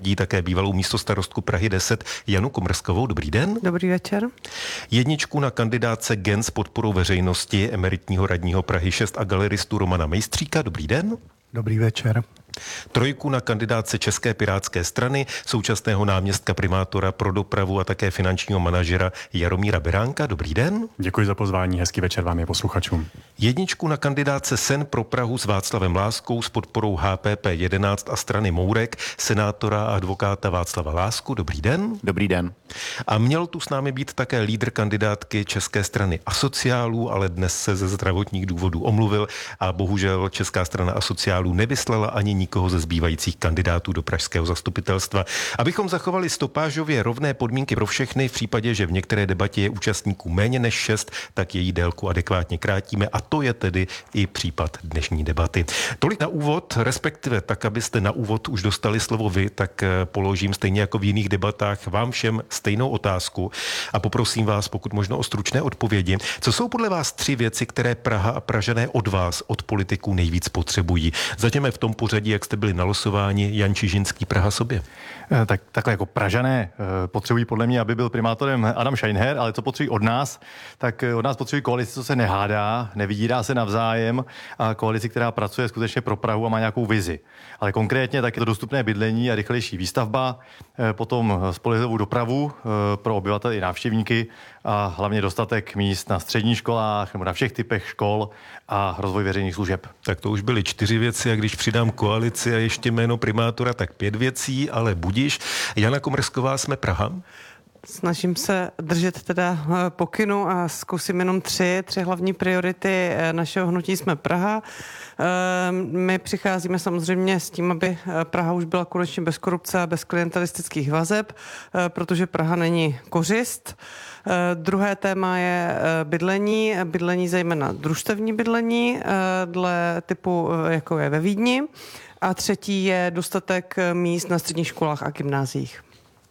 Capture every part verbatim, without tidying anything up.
Dí také bývalou místostarostku Prahy deset Janu Komrskovou. Dobrý den. Dobrý večer. Jedničku na kandidátce G E N s podporou veřejnosti emeritního radního Prahy šest a galeristu Romana Mejstříka. Dobrý den. Dobrý večer. Trojku na kandidátce České pirátské strany, současného náměstka primátora pro dopravu a také finančního manažera Jaromíra Beránka. Dobrý den. Děkuji za pozvání, hezký večer vám je posluchačům. Jedničku na kandidátce S E N pro Prahu s Václavem Láskou s podporou H P P jedenáct a strany Mourek, senátora a advokáta Václava Lásku. Dobrý den. Dobrý den. A měl tu s námi být také lídr kandidátky České strany Asociálů, ale dnes se ze zdravotních důvodů omluvil a bohužel Česká strana Asociálů nevyslala ani nikoho ze zbývajících kandidátů do pražského zastupitelstva. Abychom zachovali stopážově rovné podmínky pro všechny, v případě, že v některé debatě je účastníků méně než šest, tak její délku adekvátně krátíme a to je tedy i případ dnešní debaty. Tolik na úvod, respektive tak, abyste na úvod už dostali slovo vy, tak položím stejně jako v jiných debatách vám všem stejnou otázku a poprosím vás pokud možno o stručné odpovědi. Co jsou podle vás tři věci, které Praha a Pražané od vás, od politiků nejvíc potřebují? Začneme v tom pořadí, jak jste byli nalosováni. Jan Čižinský, Praha sobě. Tak, takhle jako Pražané potřebují podle mě, aby byl primátorem Adam Scheinher, ale co potřebují od nás, tak od nás potřebují koalici, co se nehádá, nevydírá se navzájem a koalici, která pracuje skutečně pro Prahu a má nějakou vizi. Ale konkrétně tak je to dostupné bydlení a rychlejší výstavba, potom spolehlivou dopravu pro obyvatele i návštěvníky a hlavně dostatek míst na středních školách nebo na všech typech škol a rozvoj veřejných služeb. Tak to už byly čtyři věci a když přidám koalici a ještě jméno primátora, tak pět věcí, ale budiš. Jana Komrsková, jsme Praha. Snažím se držet teda pokynu a zkusím jenom tři, tři hlavní priority našeho hnutí Jsme Praha. My přicházíme samozřejmě s tím, aby Praha už byla konečně bez korupce a bez klientelistických vazeb, protože Praha není kořist. Druhé téma je bydlení, bydlení zejména družstevní bydlení, dle typu, jako je ve Vídni. A třetí je dostatek míst na středních školách a gymnáziích.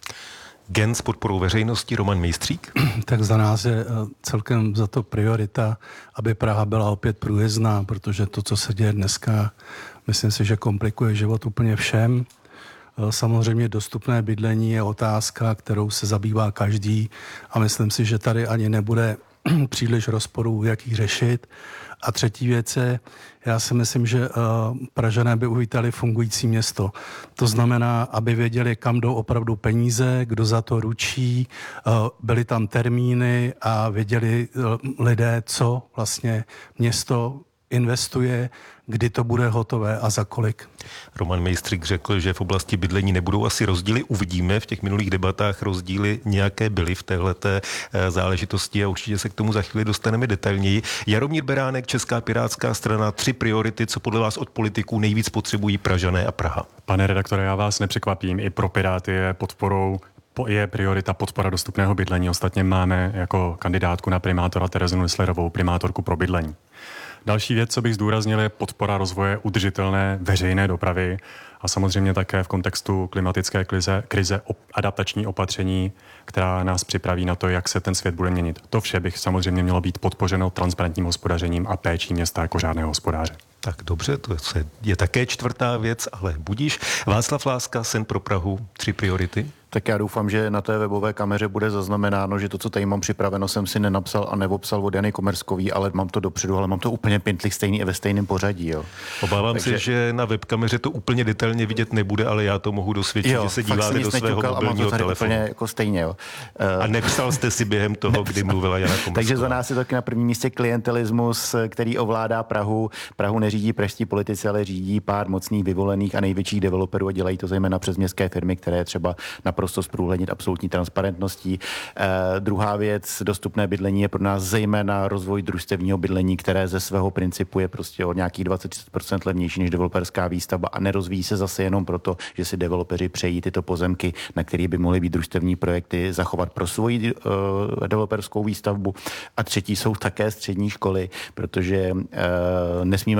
G E N s podporou veřejnosti, Roman Mejstřík. Tak za nás je celkem za to priorita, aby Praha byla opět průjezdná, protože to, co se děje dneska, myslím si, že komplikuje život úplně všem. Samozřejmě dostupné bydlení je otázka, kterou se zabývá každý a myslím si, že tady ani nebude příliš rozporů, jak ji řešit. A třetí věc je, já si myslím, že uh, Pražané by uvítali fungující město. To znamená, aby věděli, kam jdou opravdu peníze, kdo za to ručí, uh, byly tam termíny a věděli uh, lidé, co vlastně město investuje, kdy to bude hotové a za kolik. Roman Mejstřík řekl, že v oblasti bydlení nebudou asi rozdíly. Uvidíme, v těch minulých debatách rozdíly nějaké byly v téhleté záležitosti a určitě se k tomu za chvíli dostaneme detailněji. Jaromír Beránek, Česká pirátská strana, tři priority, co podle vás od politiků nejvíc potřebují Pražané a Praha. Pane redaktore, já vás nepřekvapím, i pro Piráty je podporou je priorita podpora dostupného bydlení. Ostatně máme jako kandidátku na primátora Terezu Nüsslerovou, primátorku pro bydlení. Další věc, co bych zdůraznil, je podpora rozvoje udržitelné veřejné dopravy a samozřejmě také v kontextu klimatické krize, krize op, adaptační opatření, která nás připraví na to, jak se ten svět bude měnit. To vše bych samozřejmě mělo být podpořeno transparentním hospodařením a péčí města jako řádného hospodáře. Tak dobře, to je také čtvrtá věc, ale budíš. Václav Láska, S E N pro Prahu, tři priority. Tak já doufám, že na té webové kameře bude zaznamenáno, že to, co tady mám připraveno, jsem si nenapsal a neobsal od Jany Komerskový, ale mám to dopředu, ale mám to úplně pintlich stejný i ve stejném pořadí. Jo. Obávám Takže... se, že na webkameře to úplně detailně vidět nebude, ale já to mohu dosvědčit, jo, že se díváte do svého mobilního telefonu. Jako stejně, jo. A nepsal jste si během toho, kdy mluvila Jana Komersková. Takže za nás je taky na prvním místě klientelismus, který ovládá Prahu. Prahu neřídí pražští politici, ale řídí pár mocných vyvolených a největších developerů a dělají to zejména přes městské firmy, které třeba naprosto zprůhlednit absolutní transparentností. Eh, druhá věc, dostupné bydlení je pro nás zejména rozvoj družstevního bydlení, které ze svého principu je prostě o nějakých dvacet až třicet procent levnější než developerská výstavba a nerozvíjí se zase jenom proto, že si developeři přejí tyto pozemky, na kterých by mohly být družstevní projekty, zachovat pro svoji eh, developerskou výstavbu. A třetí jsou také střední školy, protože eh, nesmíme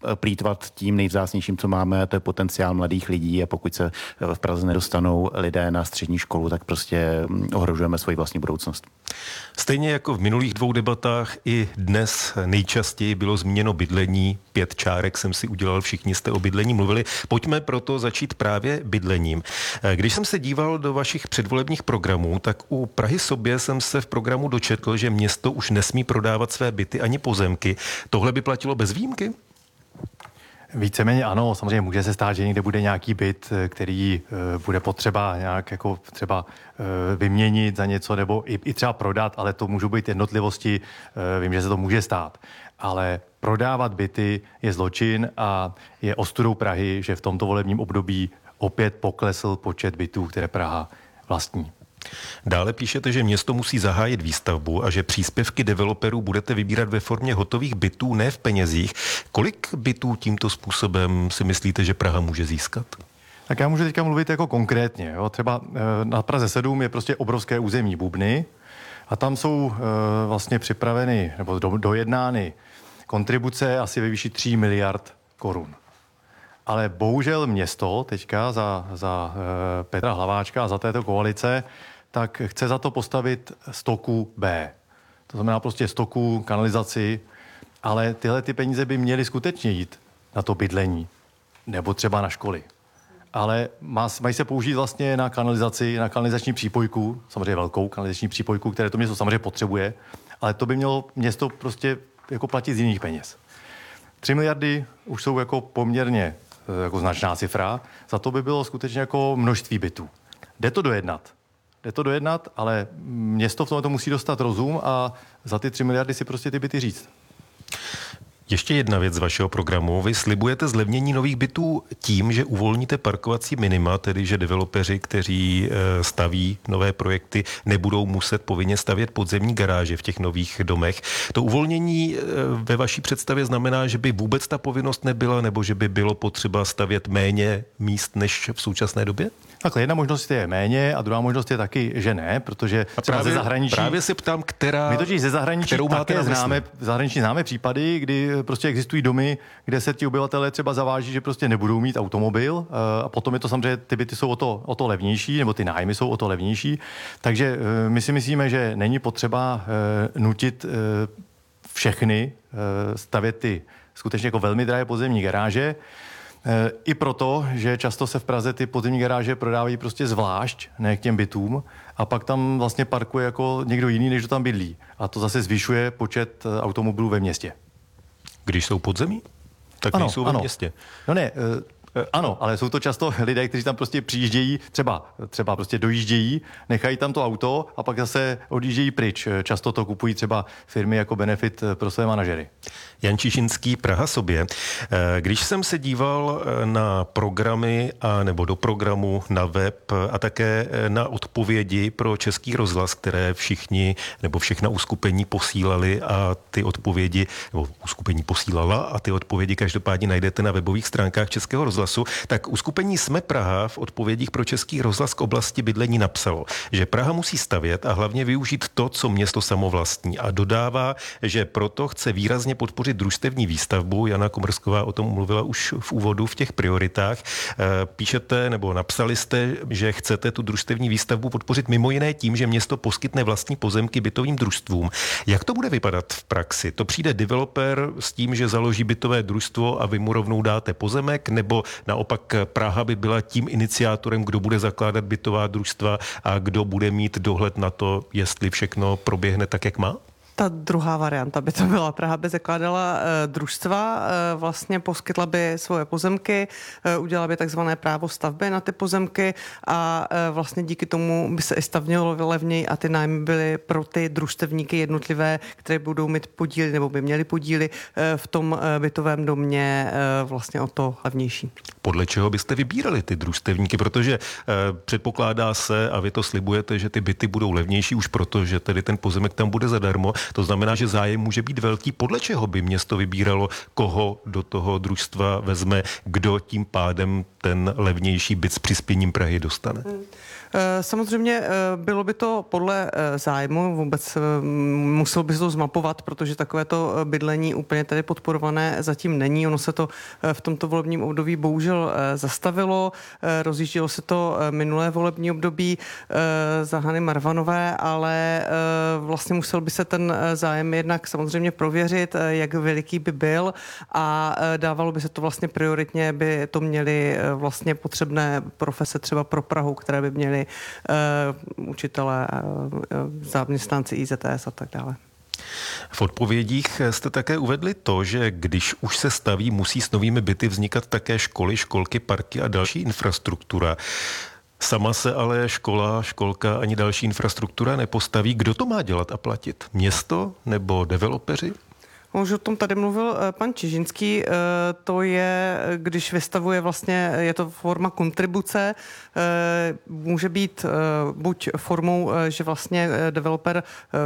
plýtvat tím nejvzácnějším, co máme, a to je potenciál mladých lidí, a pokud se v Praze nedostanou lidé na střední školu, tak prostě ohrožujeme svoji vlastní budoucnost. Stejně jako v minulých dvou debatách i dnes nejčastěji bylo zmíněno bydlení. Pět čárek jsem si udělal, všichni jste o bydlení mluvili. Pojďme proto začít právě bydlením. Když jsem se díval do vašich předvolebních programů, tak u Prahy sobě jsem se v programu dočetl, že město už nesmí prodávat své byty ani pozemky. Tohle by platilo bez výjimky? Víceméně ano, samozřejmě může se stát, že někde bude nějaký byt, který uh, bude potřeba nějak jako třeba uh, vyměnit za něco nebo i, i třeba prodat, ale to můžou být jednotlivosti, uh, vím, že se to může stát. Ale prodávat byty je zločin a je ostudou Prahy, že v tomto volebním období opět poklesl počet bytů, které Praha vlastní. Dále píšete, že město musí zahájit výstavbu a že příspěvky developerů budete vybírat ve formě hotových bytů, ne v penězích. Kolik bytů tímto způsobem si myslíte, že Praha může získat? Tak já můžu teďka mluvit jako konkrétně. Jo. Třeba na Praze sedm je prostě obrovské území Bubny a tam jsou e, vlastně připraveny nebo do, dojednány kontribuce asi ve výši tří miliard korun. Ale bohužel město teďka za, za e, Petra Hlaváčka a za této koalice tak chce za to postavit stoku B. To znamená prostě stoku, kanalizaci, ale tyhle ty peníze by měly skutečně jít na to bydlení nebo třeba na školy. Ale má, mají se použít vlastně na kanalizaci, na kanalizační přípojku, samozřejmě velkou kanalizační přípojku, které to město samozřejmě potřebuje, ale to by mělo město prostě jako platit z jiných peněz. Tři miliardy už jsou jako poměrně jako značná cifra, za to by bylo skutečně jako množství bytů. Jde to dojednat. Jde to dojednat, ale město v tomto musí dostat rozum a za ty tři miliardy si prostě ty byty říct. Ještě jedna věc z vašeho programu. Vy slibujete zlevnění nových bytů tím, že uvolníte parkovací minima, tedy že developeři, kteří staví nové projekty, nebudou muset povinně stavět podzemní garáže v těch nových domech. To uvolnění ve vaší představě znamená, že by vůbec ta povinnost nebyla, nebo že by bylo potřeba stavět méně míst než v současné době? Takhle, jedna možnost je méně a druhá možnost je taky, že ne, protože a právě, ze zahraničí... Právě se ptám, která... My totiž ze zahraničí také známe, zahraničí známe případy, kdy prostě existují domy, kde se ti obyvatelé třeba zaváží, že prostě nebudou mít automobil a potom je to samozřejmě, ty byty jsou o to, o to levnější, nebo ty nájmy jsou o to levnější. Takže my si myslíme, že není potřeba nutit všechny stavět ty skutečně jako velmi drahé podzemní garáže. I proto, že často se v Praze ty podzemní garáže prodávají prostě zvlášť, ne k těm bytům, a pak tam vlastně parkuje jako někdo jiný, než kdo tam bydlí. A to zase zvyšuje počet automobilů ve městě. Když jsou podzemí? Tak ano, nejsou ve ano. městě. No ne, ano, ale jsou to často lidé, kteří tam prostě přijíždějí, třeba, třeba prostě dojíždějí, nechají tam to auto a pak zase odjíždějí pryč. Často to kupují třeba firmy jako benefit pro své manažery. Jan Čižinský, Praha sobě. Když jsem se díval na programy a nebo do programu na web a také na odpovědi pro Český rozhlas, které všichni nebo všechna uskupení posílali a ty odpovědi, nebo uskupení posílala a ty odpovědi každopádně najdete na webových stránkách Českého rozhlasu, tak uskupení Jsme Praha v odpovědích pro Český rozhlas k oblasti bydlení napsalo, že Praha musí stavět a hlavně využít to, co město samo vlastní, a dodává, že proto chce výrazně podpořit družstevní výstavbu. Jana Komrsková o tom mluvila už v úvodu v těch prioritách. Píšete nebo napsali jste, že chcete tu družstevní výstavbu podpořit mimo jiné tím, že město poskytne vlastní pozemky bytovým družstvům. Jak to bude vypadat v praxi? To přijde developer s tím, že založí bytové družstvo a vy mu rovnou dáte pozemek, nebo naopak Praha by byla tím iniciátorem, kdo bude zakládat bytová družstva a kdo bude mít dohled na to, jestli všechno proběhne tak, jak má? Ta druhá varianta by to byla. Praha by zakládala e, družstva, e, vlastně poskytla by svoje pozemky, e, udělala by takzvané právo stavby na ty pozemky a e, vlastně díky tomu by se i stavnilo levněji a ty nájmy byly pro ty družstevníky jednotlivé, které budou mít podíly nebo by měly podíly e, v tom e, bytovém domě e, vlastně o to levnější. Podle čeho byste vybírali ty družstevníky? Protože e, předpokládá se, a vy to slibujete, že ty byty budou levnější už proto, že tedy ten pozemek tam bude zadarmo. To znamená, že zájem může být velký. Podle čeho by město vybíralo, koho do toho družstva vezme, kdo tím pádem ten levnější byt s přispěním Prahy dostane? Hmm. Samozřejmě bylo by to podle zájmu, vůbec muselo by se to zmapovat, protože takovéto bydlení úplně tady podporované zatím není. Ono se to v tomto volebním období bohužel zastavilo. Rozjíždělo se to minulé volební období za Hany Marvanové, ale vlastně musel by se ten zájem jednak samozřejmě prověřit, jak veliký by byl, a dávalo by se to vlastně prioritně, by to měly vlastně potřebné profese třeba pro Prahu, které by měly Uh, učitelé, uh, zaměstnanci I Z T S a tak dále. V odpovědích jste také uvedli to, že když už se staví, musí s novými byty vznikat také školy, školky, parky a další infrastruktura. Sama se ale škola, školka ani další infrastruktura nepostaví. Kdo to má dělat a platit? Město nebo developeři? Už o tom tady mluvil pan Čižinský, to je, když vystavuje vlastně, je to forma kontribuce, může být buď formou, že vlastně developer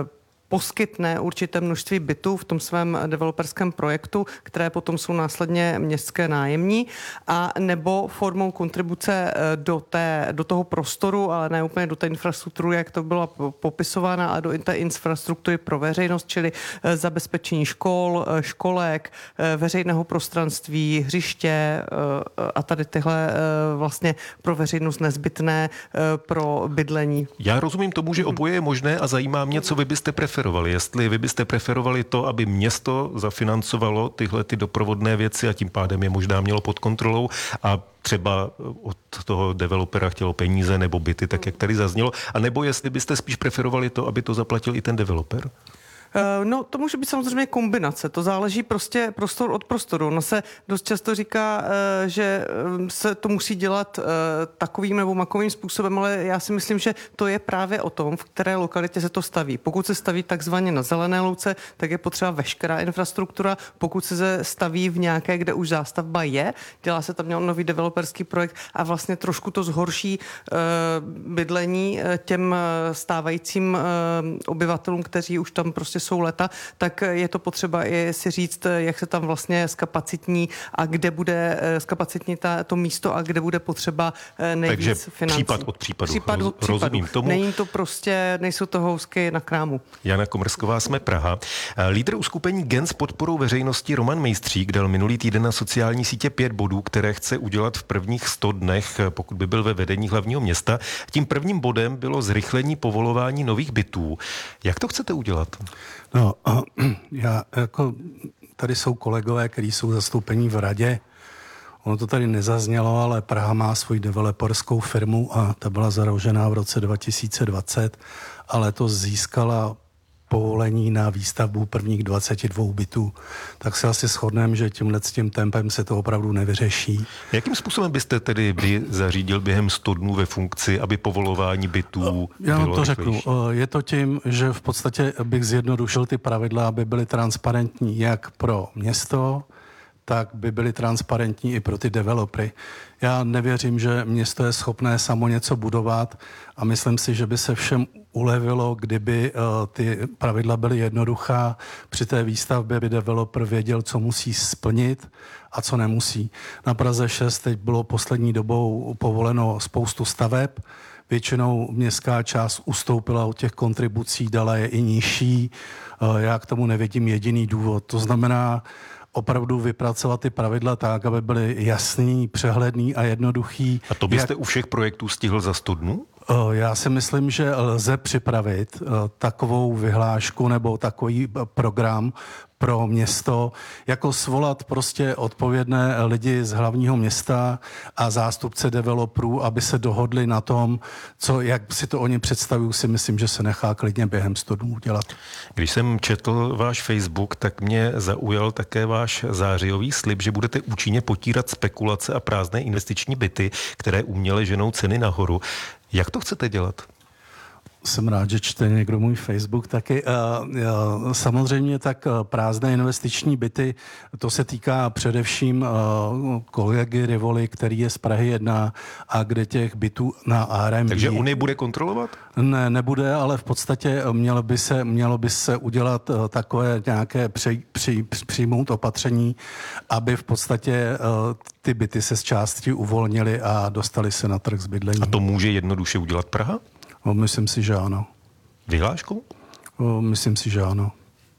poskytne určité množství bytů v tom svém developerském projektu, které potom jsou následně městské nájemní, a nebo formou kontribuce do, té, do toho prostoru, ale ne úplně do té infrastruktury, jak to byla popisována, a do té infrastruktury pro veřejnost, čili zabezpečení škol, školek, veřejného prostranství, hřiště a tady tyhle vlastně pro veřejnost nezbytné pro bydlení. Já rozumím tomu, že oboje je možné, a zajímá mě, co vy byste preferovali. Jestli vy byste preferovali to, aby město zafinancovalo tyhle ty doprovodné věci a tím pádem je možná mělo pod kontrolou, a třeba od toho developera chtělo peníze nebo byty, tak jak tady zaznělo, a nebo jestli byste spíš preferovali to, aby to zaplatil i ten developer? No, to může být samozřejmě kombinace. To záleží prostě prostor od prostoru. Ono se dost často říká, že se to musí dělat takovým nebo makovým způsobem, ale já si myslím, že to je právě o tom, v které lokalitě se to staví. Pokud se staví takzvaně na zelené louce, tak je potřeba veškerá infrastruktura. Pokud se staví v nějaké, kde už zástavba je, dělá se tam nový developerský projekt a vlastně trošku to zhorší bydlení těm stávajícím obyvatelům, kteří už tam prostě jsou leta, tak je to potřeba i si říct, jak se tam vlastně zkapacitní a kde bude zkapacitní ta, to místo a kde bude potřeba nejvíc Takže financí. případ od případu. Případ od případu. Rozumím tomu. Není to prostě, nejsou to housky na krámu. Jana Komrsková, Jsme Praha. Lídr uskupení Gen s podporou veřejnosti Roman Mejstřík dal minulý týden na sociální sítě pět bodů, které chce udělat v prvních sto dnech, pokud by byl ve vedení hlavního města. Tím prvním bodem bylo zrychlení povolování nových bytů. Jak to chcete udělat? No, já jako, tady jsou kolegové, kteří jsou zastoupení v radě. Ono to tady nezaznělo, ale Praha má svoji developerskou firmu a ta byla založená v roce dva tisíce dvacet, ale to získala povolení na výstavbu prvních dvacet dva bytů. Tak se asi shodneme, že tímhle s tím tempem se to opravdu nevyřeší. Jakým způsobem byste tedy vy zařídil během sto dnů ve funkci, aby povolování bytů Já bylo vám to rychlejší? řeknu. Je to tím, že v podstatě bych zjednodušil ty pravidla, aby byly transparentní jak pro město, tak by byly transparentní i pro ty developery. Já nevěřím, že město je schopné samo něco budovat a myslím si, že by se všem ulevilo, kdyby uh, ty pravidla byly jednoduchá. Při té výstavbě by developer věděl, co musí splnit a co nemusí. Na Praze šest teď bylo poslední dobou povoleno spoustu staveb. Většinou městská část ustoupila od těch kontribucí, dala je i nižší. Uh, já k tomu nevidím jediný důvod. To znamená, opravdu vypracovat ty pravidla tak, aby byly jasný, přehledný a jednoduchý. A to byste jak... u všech projektů stihl za sto dnů? Já si myslím, že lze připravit takovou vyhlášku nebo takový program pro město, jako svolat prostě odpovědné lidi z hlavního města a zástupce developerů, aby se dohodli na tom, co, jak si to oni představují, si myslím, že se nechá klidně během sto dnů dělat. Když jsem četl váš Facebook, tak mě zaujal také váš zářijový slib, že budete účinně potírat spekulace a prázdné investiční byty, které uměle ženou ceny nahoru. Jak to chcete dělat? Jsem rád, že čte někdo můj Facebook taky. Samozřejmě tak prázdné investiční byty, to se týká především kolegy Rivoli, který je z Prahy jedna a kde těch bytů na R M B. Takže on je bude kontrolovat? Ne, nebude, ale v podstatě mělo by se, mělo by se udělat takové nějaké při, při, přijmout opatření, aby v podstatě ty byty se z části uvolnily a dostali se na trh s bydlením. A to může jednoduše udělat Praha? No, myslím si, že ano. Vyhláškou? No, myslím si, že ano.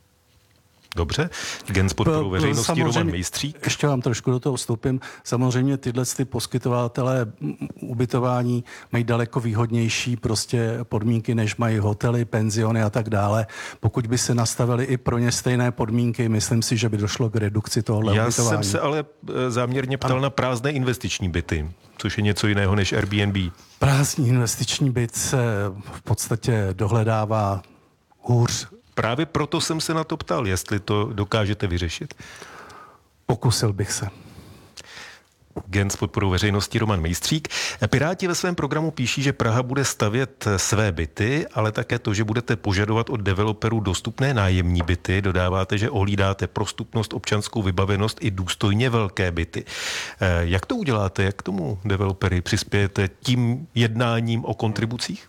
Dobře. Gen s podporou veřejnosti Roman Mejstřík. Ještě vám trošku do toho vstoupím. Samozřejmě tyhle ty poskytovatelé ubytování mají daleko výhodnější prostě podmínky, než mají hotely, penziony a tak dále. Pokud by se nastavily i pro ně stejné podmínky, myslím si, že by došlo k redukci tohohle Já ubytování. jsem se ale záměrně ptal ano. na prázdné investiční byty, což je něco jiného než Airbnb. Prázdný investiční byt se v podstatě dohledává hůř. Právě proto jsem se na to ptal, jestli to dokážete vyřešit. Pokusil bych se. Gen s podporou veřejnosti Roman Mejstřík. Piráti ve svém programu píší, že Praha bude stavět své byty, ale také to, že budete požadovat od developerů dostupné nájemní byty. Dodáváte, že ohlídáte prostupnost, občanskou vybavenost i důstojně velké byty. Jak to uděláte? Jak k tomu developery přispějete tím jednáním o kontribucích?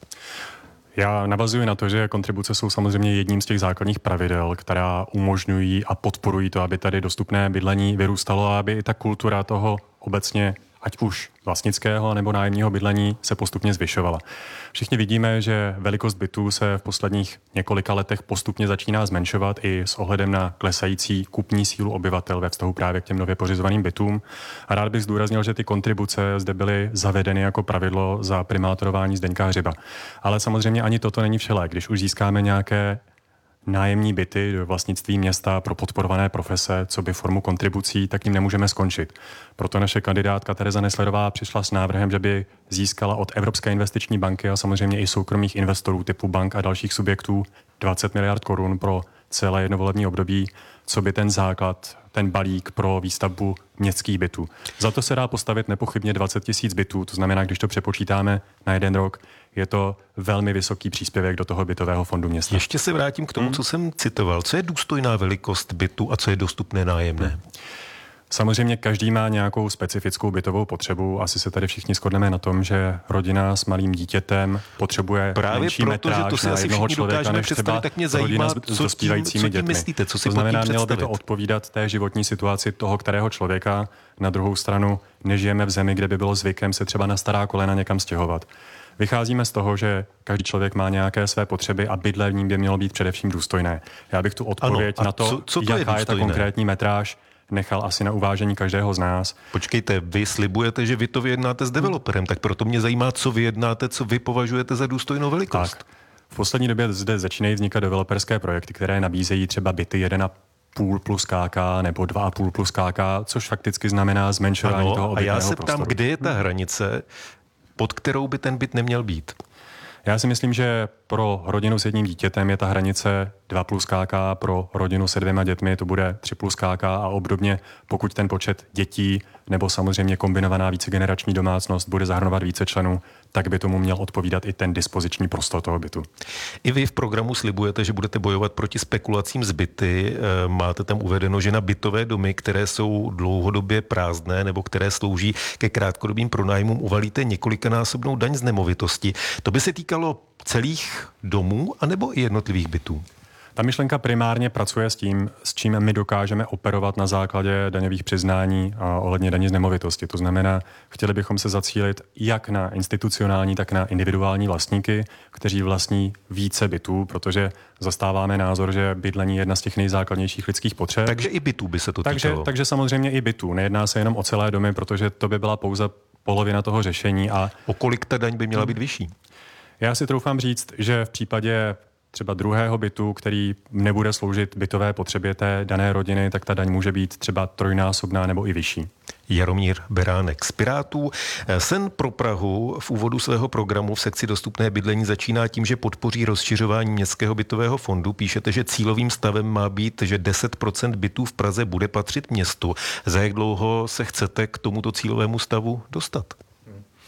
Já navazuji na to, že kontribuce jsou samozřejmě jedním z těch základních pravidel, která umožňují a podporují to, aby tady dostupné bydlení vyrůstalo a aby i ta kultura toho obecně, ať už vlastnického nebo nájemního bydlení, se postupně zvyšovala. Všichni vidíme, že velikost bytů se v posledních několika letech postupně začíná zmenšovat i s ohledem na klesající kupní sílu obyvatel ve vztahu právě k těm nově pořizovaným bytům. A rád bych zdůraznil, že ty kontribuce zde byly zavedeny jako pravidlo za primátorování Zdeňka Hřiba. Ale samozřejmě ani toto není všelé. Když už získáme nějaké nájemní byty do vlastnictví města pro podporované profese, co by formu kontribucí, tak jim nemůžeme skončit. Proto naše kandidátka Tereza Nestlerová přišla s návrhem, že by získala od Evropské investiční banky a samozřejmě i soukromých investorů typu bank a dalších subjektů dvacet miliard korun pro celé jedno volební období, co by ten základ, ten balík pro výstavbu městských bytů. Za to se dá postavit nepochybně dvacet tisíc bytů, to znamená, když to přepočítáme na jeden rok, je to velmi vysoký příspěvek do toho bytového fondu města. Ještě se vrátím k tomu, hmm. co jsem citoval. Co je důstojná velikost bytu a co je dostupné nájemné? Hmm. Samozřejmě každý má nějakou specifickou bytovou potřebu. Asi se tady všichni shodneme na tom, že rodina s malým dítětem potřebuje právě menší proto, metráž že to si na asi jednoho člověka, než třeba tak mě zajímá, rodina s, co s dospívajícími tím, dětmi. Myslíte, co si to znamená, mělo by to představit? odpovídat té životní situaci toho, kterého člověka. Na druhou stranu nežijeme v zemi, kde by bylo zvykem se třeba na stará kolena někam stěhovat. Vycházíme z toho, že každý člověk má nějaké své potřeby a bydlení by mělo být především důstojné. Já bych tu odpověď ano, na to, co, co to jaká je, je ta konkrétní metráž, nechal asi na uvážení každého z nás. Počkejte, vy slibujete, že vy to vyjednáte s developerem, tak proto mě zajímá, co vyjednáte, co vy považujete za důstojnou velikost. Tak. V poslední době zde začínají vznikat developerské projekty, které nabízejí třeba byty jedna půl plus K K nebo dva a půl plus K K, což fakticky znamená zmenšování ano, toho obytného prostoru. A já se ptám, prostoru. kde je ta hranice, pod kterou by ten byt neměl být? Já si myslím, že pro rodinu s jedním dítětem je ta hranice dva plus K K, pro rodinu se dvěma dětmi to bude tři plus K K a obdobně, pokud ten počet dětí nebo samozřejmě kombinovaná vícegenerační domácnost bude zahrnovat více členů, tak by tomu měl odpovídat i ten dispoziční prostor toho bytu. I vy v programu slibujete, že budete bojovat proti spekulacím s byty. Máte tam uvedeno, že na bytové domy, které jsou dlouhodobě prázdné nebo které slouží ke krátkodobým pronájmům, uvalíte několikanásobnou daň z nemovitosti. To by se týkalo celých domů anebo i jednotlivých bytů? Ta myšlenka primárně pracuje s tím, s čím my dokážeme operovat na základě daňových přiznání a ohledně daně z nemovitosti. To znamená, chtěli bychom se zacílit jak na institucionální, tak na individuální vlastníky, kteří vlastní více bytů, protože zastáváme názor, že bydlení je jedna z těch nejzákladnějších lidských potřeb. Takže i bytů by se to takže, týkalo. Takže samozřejmě i bytů. Nejedná se jenom o celé domy, protože to by byla pouze polovina toho řešení. A o kolik ta daň by měla být vyšší? Já si troufám říct, že v případě třeba druhého bytu, který nebude sloužit bytové potřebě té dané rodiny, tak ta daň může být třeba trojnásobná nebo i vyšší. Jaromír Beránek z Pirátů. Sen pro Prahu v úvodu svého programu v sekci dostupné bydlení začíná tím, že podpoří rozšiřování městského bytového fondu. Píšete, že cílovým stavem má být, že deset procent bytů v Praze bude patřit městu. Za jak dlouho se chcete k tomuto cílovému stavu dostat?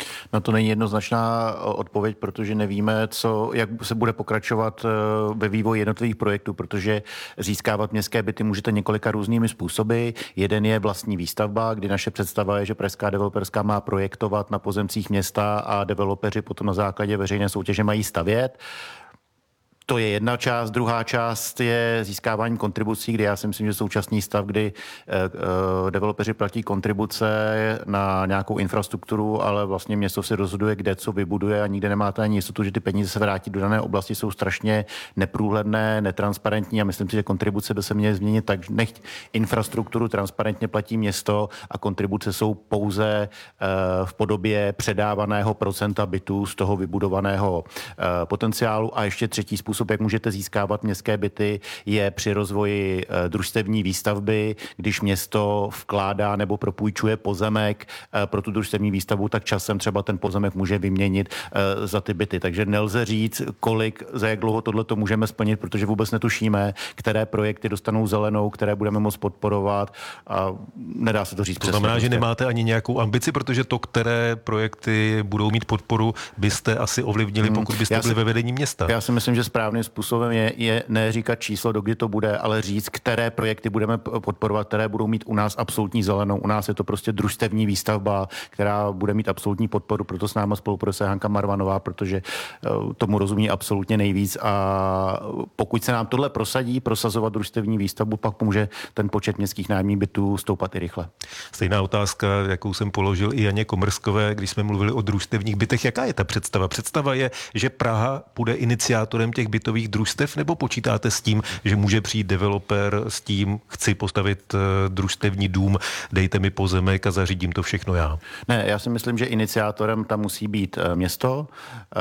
No to není jednoznačná odpověď, protože nevíme, co, jak se bude pokračovat ve vývoji jednotlivých projektů, protože získávat městské byty můžete několika různými způsoby. Jeden je vlastní výstavba, kdy naše představa je, že pražská developerská má projektovat na pozemcích města a developeři potom na základě veřejné soutěže mají stavět. To je jedna část. Druhá část je získávání kontribucí, kdy já si myslím, že současný stav, kdy uh, developeři platí kontribuce na nějakou infrastrukturu, ale vlastně město si rozhoduje, kde co vybuduje a nikde nemáte ani jistotu, že ty peníze se vrátí do dané oblasti, jsou strašně neprůhledné, netransparentní a myslím si, že kontribuce by se měly změnit tak, nechť infrastrukturu transparentně platí město a kontribuce jsou pouze uh, v podobě předávaného procenta bytů z toho vybudovaného uh, potenciálu. A ještě třetí způsob, jak můžete získávat městské byty, je při rozvoji e, družstevní výstavby. Když město vkládá nebo propůjčuje pozemek e, pro tu družstevní výstavbu, tak časem třeba ten pozemek může vyměnit e, za ty byty. Takže nelze říct, kolik, za jak dlouho tohle to můžeme splnit, protože vůbec netušíme, které projekty dostanou zelenou, které budeme moct podporovat a nedá se to říct. To znamená, že nemáte ani nějakou ambici, protože to, které projekty budou mít podporu, byste asi ovlivnili, pokud byste byli ve vedení města. Já si myslím, že správným způsobem je, je ne říkat číslo, do kdy to bude, ale říct, které projekty budeme podporovat, které budou mít u nás absolutní zelenou. U nás je to prostě družstevní výstavba, která bude mít absolutní podporu, proto s náma spolupracuje Hanka Marvanová, protože uh, tomu rozumí absolutně nejvíc a pokud se nám tohle prosadí, prosazovat družstevní výstavbu, pak může ten počet městských nájemních bytů stoupat i rychle. Stejná otázka, jakou jsem položil i Janě Komrskové, když jsme mluvili o družstevních bytech. Jaká je ta představa? Představa je, že Praha bude iniciátorem těch bytových družstev, nebo počítáte s tím, že může přijít developer s tím, chci postavit uh, družstevní dům, dejte mi pozemek a zařídím to všechno já? Ne, já si myslím, že iniciátorem tam musí být město uh,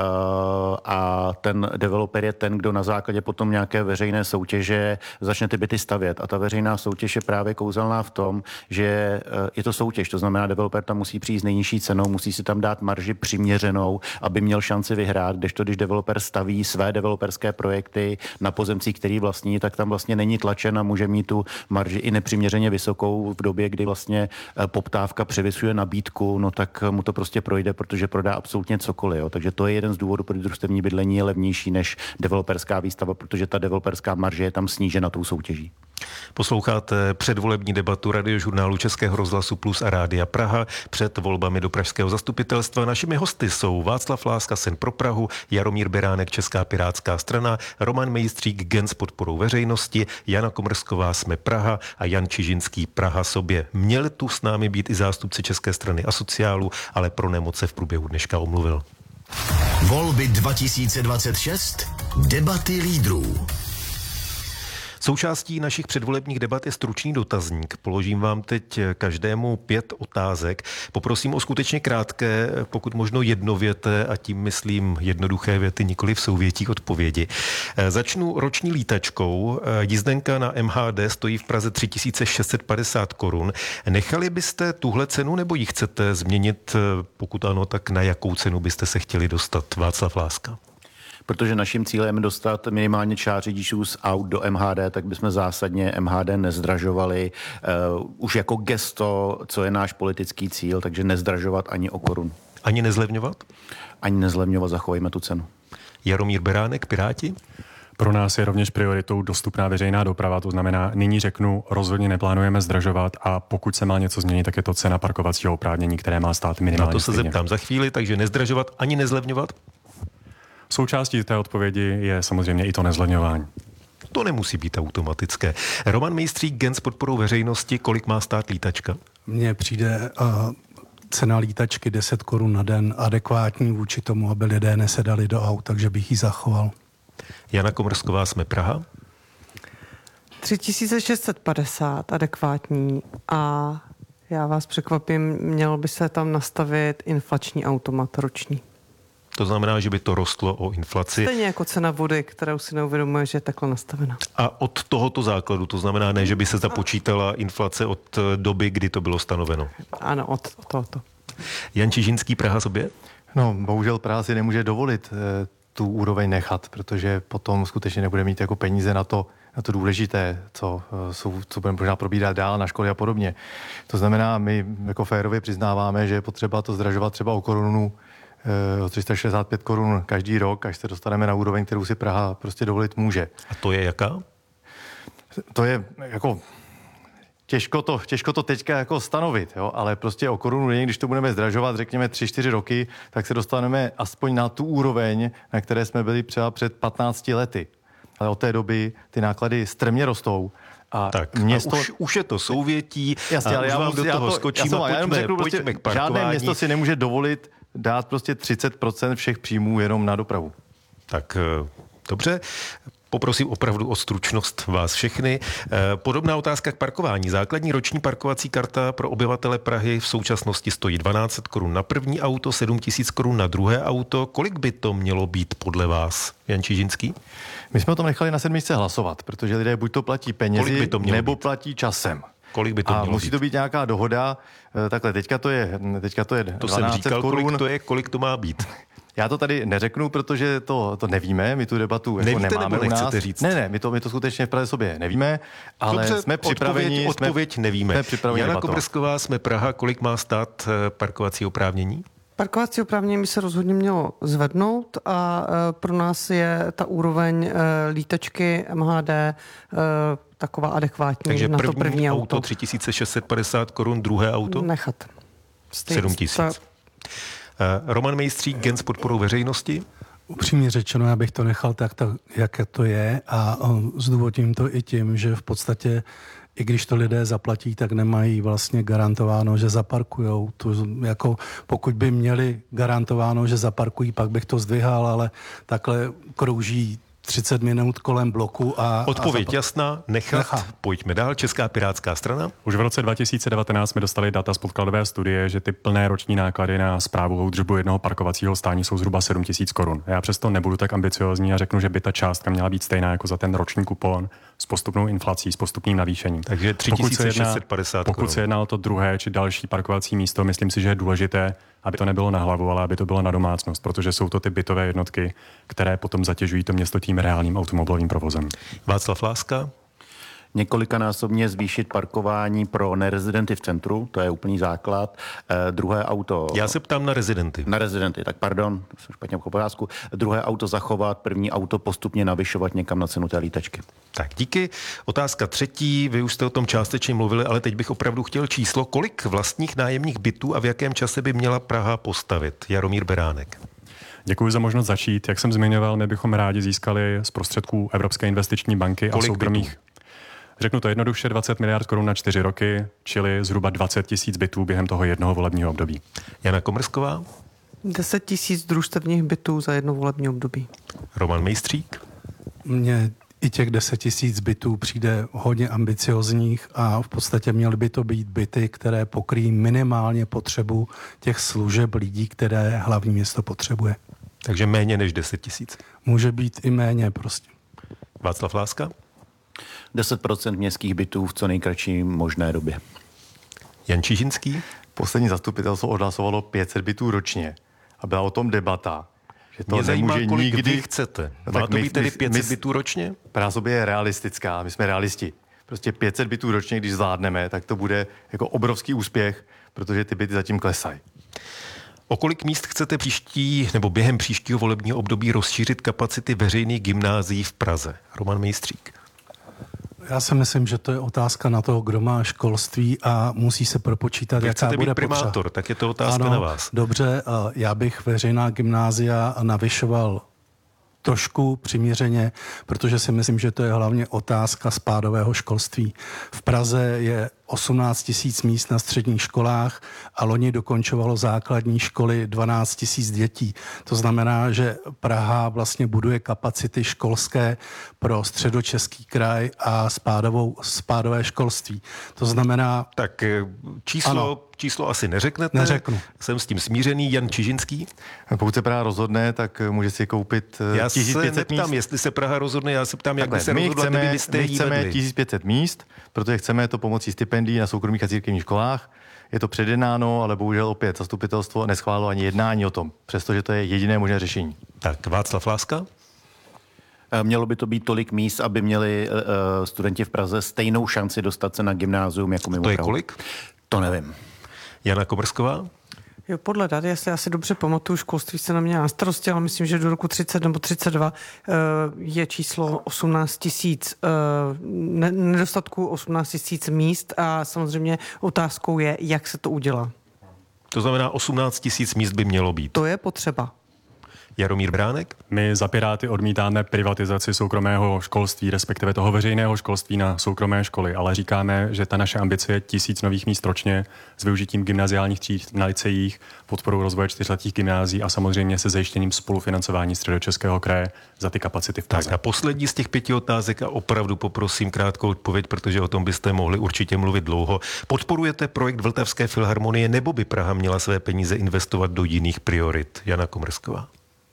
a ten developer je ten, kdo na základě potom nějaké veřejné soutěže začne ty byty stavět. A ta veřejná soutěž je právě kouzelná v tom, že uh, je to soutěž, to znamená, developer tam musí přijít s nejnižší cenou, musí si tam dát marži přiměřenou, aby měl šanci vyhrát, kdežto když developer staví své developerské projekty na pozemcích, který vlastní, tak tam vlastně není tlačen a může mít tu marži i nepřiměřeně vysokou v době, kdy vlastně poptávka převyšuje nabídku, no tak mu to prostě projde, protože prodá absolutně cokoliv. Jo. Takže to je jeden z důvodů, proč družstevní bydlení je levnější než developerská výstava, protože ta developerská marže je tam snížena tou soutěží. Posloucháte předvolební debatu Radiožurnálu Českého rozhlasu Plus a Rádia Praha před volbami do pražského zastupitelstva. Našimi hosty jsou Václav Láska, Sen pro Prahu, Jaromír Beránek, Česká pirátská strana, Roman Mejstřík, Gen s podporou veřejnosti, Jana Komrsková, Jsme Praha a Jan Čižinský, Praha sobě. Měli tu s námi být i zástupci České strany a sociálu, ale pro nemoc se v průběhu dneška omluvil. Volby dva tisíce dvacet šest. Debaty lídrů. Součástí našich předvolebních debat je stručný dotazník. Položím vám teď každému pět otázek. Poprosím o skutečně krátké, pokud možno jednověté, a tím myslím jednoduché věty, nikoli v souvětí odpovědi. Začnu roční lítačkou. Jízdenka na M H D stojí v Praze tři tisíce šest set padesát korun. Nechali byste tuhle cenu, nebo ji chcete změnit? Pokud ano, tak na jakou cenu byste se chtěli dostat? Václav Láska. Protože naším cílem je dostat minimálně část řidičů z aut do M H D, tak bychom zásadně M H D nezdražovali uh, už jako gesto, co je náš politický cíl, takže nezdražovat ani o korun. Ani nezlevňovat? Ani nezlevňovat, zachovejme tu cenu. Jaromír Beránek, Piráti? Pro nás je rovněž prioritou dostupná veřejná doprava, to znamená, nyní řeknu, rozhodně neplánujeme zdražovat a pokud se má něco změnit, tak je to cena parkovacího oprávnění, které má stát minimálně. Na to se stejně. zeptám za chvíli, takže nezdražovat ani nezlevňovat? Součástí té odpovědi je samozřejmě i to nezlevňování. To nemusí být automatické. Roman Mejstřík, Gen s podporou veřejnosti, kolik má stát lítačka? Mně přijde uh, cena lítačky deset korun na den adekvátní vůči tomu, aby lidé nesedali do aut, takže bych ji zachoval. Jana Komrsková, Jsme Praha? tři tisíce šest set padesát adekvátní a já vás překvapím, mělo by se tam nastavit inflační automat roční. To znamená, že by to rostlo o inflaci. Stejně jako cena vody, kterou si neuvědomuje, že je takhle nastavena. A od tohoto základu, to znamená ne, že by se započítala inflace od doby, kdy to bylo stanoveno. Ano, od, od tohoto. Jan Čižinský, Praha sobě? No, bohužel Praha si nemůže dovolit e, tu úroveň nechat, protože potom skutečně nebude mít jako peníze na to na to důležité, co, jsou, co budeme možná probírat dál na školy a podobně. To znamená, my jako férově přiznáváme, že je potřeba to zdražovat třeba o korunu, o tři sta šedesát pět korun každý rok, až se dostaneme na úroveň, kterou si Praha prostě dovolit může. A to je jaká? To je jako... Těžko to, těžko to teďka jako stanovit, jo? Ale prostě o korunu denně, když to budeme zdražovat, řekněme tři čtyři roky, tak se dostaneme aspoň na tu úroveň, na které jsme byli třeba před patnácti lety. Ale od té doby ty náklady strmě rostou. A tak město... a už, už je to souvětí. Jasně, ale já vám musí, do já toho to, skočím já, a já pojďme, řeknu pojďme prostě, k parkování. žádné město si nemůže dovolit dát prostě třicet procent všech příjmů jenom na dopravu. Tak dobře. Poprosím opravdu o stručnost vás všechny. Podobná otázka k parkování. Základní roční parkovací karta pro obyvatele Prahy v současnosti stojí dvanáct set korun na první auto, sedm tisíc korun na druhé auto. Kolik by to mělo být podle vás, Jan Čižinský? My jsme o tom nechali na sedmičce hlasovat, protože lidé buď to platí penězi, to nebo být? platí časem. Kolik by to a mělo musí být? to být nějaká dohoda. Takhle, teďka to je, teďka to je to jsem říkal, korun. Kolik to je, kolik to má být. Já to tady neřeknu, protože to, to nevíme, my tu debatu jako Nevíte, nemáme nebo u nás. říct? Ne, ne, my to, my to skutečně v Praze sobě nevíme, ale Dobře, jsme připraveni. Odpověď, odpověď jsme, nevíme. Jsme připraveni Jana debatovat. Kobrsková, jsme Praha, kolik má stát parkovací oprávnění? Parkovací oprávnění by se rozhodně mělo zvednout a pro nás je ta úroveň lítačky M H D taková adekvátní. Takže na první, to první auto. auto tři tisíce šest set padesát korun, druhé auto? Nechat. sedm tisíc. Roman Mejstřík, Gen s podporou veřejnosti? Upřímně řečeno, já bych to nechal tak, tak jak to je a zdůvodním to i tím, že v podstatě i když to lidé zaplatí, tak nemají vlastně garantováno, že zaparkujou. To jako pokud by měli garantováno, že zaparkují, pak bych to zdvihal, ale takhle krouží třicet minut kolem bloku a... Odpověď a zapr- jasná, nechat. Nechá. Pojďme dál. Česká pirátská strana. Už v roce dva tisíce devatenáct jsme dostali data z podkladové studie, že ty plné roční náklady na správu a údržbu jednoho parkovacího stání jsou zhruba sedm tisíc korun. Já přesto nebudu tak ambiciozní a řeknu, že by ta částka měla být stejná jako za ten roční kupon s postupnou inflací, s postupným navýšením. Takže tři tisíce šest set padesát korun. Pokud se jedná o to druhé či další parkovací místo, myslím si, že je důležité, aby to nebylo na hlavu, ale aby to bylo na domácnost, protože jsou to ty bytové jednotky, které potom zatěžují to město tím reálným automobilovým provozem. Václav Láska. Několikanásobně zvýšit parkování pro nerezidenty v centru, to je úplný základ. Eh, druhé auto... Já se ptám na rezidenty. Na rezidenty, tak pardon, jsem špatně pochopil otázku. Druhé auto zachovat, první auto postupně navyšovat někam na cenu té lítačky. Tak díky. Otázka třetí, vy už jste o tom částečně mluvili, ale teď bych opravdu chtěl číslo, kolik vlastních nájemních bytů a v jakém čase by měla Praha postavit? Jaromír Beránek. Děkuji za možnost začít. Jak jsem zmiňoval, my bychom rádi získali z prostředků Evropské investiční banky kolik a soukromých... bytů? Řeknu to jednoduše, dvacet miliard korun na čtyři roky, čili zhruba dvacet tisíc bytů během toho jednoho volebního období. Jana Komrsková. deset tisíc družstevních bytů za jedno volební období. Roman Mejstřík. Mně i těch deset tisíc bytů přijde hodně ambiciozních a v podstatě měly by to být byty, které pokryjí minimálně potřebu těch služeb lidí, které hlavní město potřebuje. Takže méně než deset tisíc. Může být i méně prostě. Václav Láska. deset procent městských bytů v co nejkratší možné době. Jan Čižinský. Poslední zastupitelstvo odhlasovalo pět set bytů ročně a byla o tom debata, že to Mě zajímá, nemůže kolik nikdy... vy chcete. No, Má tak to my- být tedy my- pět set my- bytů ročně? Praha sobě je realistická, my jsme realisti. Prostě pět set bytů ročně, když zvládneme, tak to bude jako obrovský úspěch, protože ty byty zatím klesají. O kolik míst chcete příští nebo během příštího volebního období rozšířit kapacity veřejných gymnázií v Praze? Roman Mejstřík. Já si myslím, že to je otázka na toho, kdo má školství a musí se propočítat, Vy jaká chcete bude být primátor, potřeba. tak je to otázka ano, na vás. Dobře, já bych veřejná gymnázia navyšoval trošku přiměřeně, protože si myslím, že to je hlavně otázka spádového školství. V Praze je osmnáct tisíc míst na středních školách a loni dokončovalo základní školy dvanáct tisíc dětí. To znamená, že Praha vlastně buduje kapacity školské pro středočeský kraj a spádovou, spádové školství. To znamená... Tak číslo, číslo asi neřeknete. Neřeknu. Jsem s tím smířený. Jan Čižinský. Pokud se Praha rozhodne, tak může si koupit Já tisíc se pět set neptám, míst. jestli se Praha rozhodne, já se ptám, jak Takhle, by se my rozhodla, chceme, kdyby byste my jí chceme vedli. tisíc pět set míst, protože chceme to pomocí stipendií na soukromých a církevních školách. Je to předjednáno, ale bohužel opět zastupitelstvo neschválilo ani jednání o tom, přestože to je jediné možné řešení. Tak Václav Láska. Mělo by to být tolik míst, aby měli uh, studenti v Praze stejnou šanci dostat se na gymnázium jako mimo To je Prahu. kolik? To nevím. Jana Komrsková? Jo, podle dat, já si asi dobře pamatuju, školství se na mě na starosti, ale myslím, že do roku třicet nebo třicet dva uh, je číslo osmnáct tisíc, uh, ne, nedostatku osmnáct tisíc míst a samozřejmě otázkou je, jak se to udělá. To znamená osmnáct tisíc míst by mělo být. To je potřeba. Jaromír Bránek? My za Piráty odmítáme privatizaci soukromého školství, respektive toho veřejného školství na soukromé školy, ale říkáme, že ta naše ambice je tisíc nových míst ročně s využitím gymnaziálních tříd na licejích, podporou rozvoje čtyřletých gymnázií a samozřejmě se zajištěním spolufinancování Středočeského kraje za ty kapacity v Praze. Tak a poslední z těch pěti otázek a opravdu poprosím krátkou odpověď, protože o tom byste mohli určitě mluvit dlouho. Podporujete projekt Vltavské filharmonie nebo by Praha měla své peníze investovat do jiných priorit? Jana Komrsková.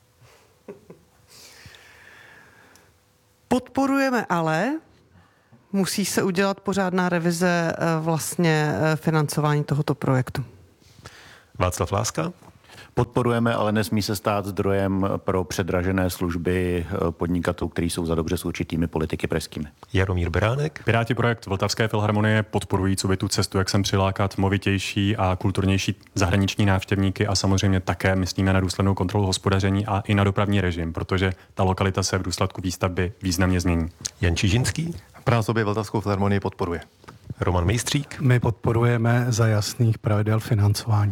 Podporujeme, ale musí se udělat pořádná revize vlastně financování tohoto projektu. Václav Láska? Podporujeme, ale nesmí se stát zdrojem pro předražené služby podnikatelů, kteří jsou za dobře s určitými politiky pražskými. Jaromír Beránek? Piráti projekt Vltavské filharmonie podporují co by tu cestu, jak sem přilákat movitější a kulturnější zahraniční návštěvníky a samozřejmě také myslíme na důslednou kontrolu hospodaření a i na dopravní režim, protože ta lokalita se v důsledku výstavby významně změní. Jan Čižinský? Praha sobě Vltavskou filharmonii podporuje. Roman Mejstřík? My podporujeme za jasných pravidel financování.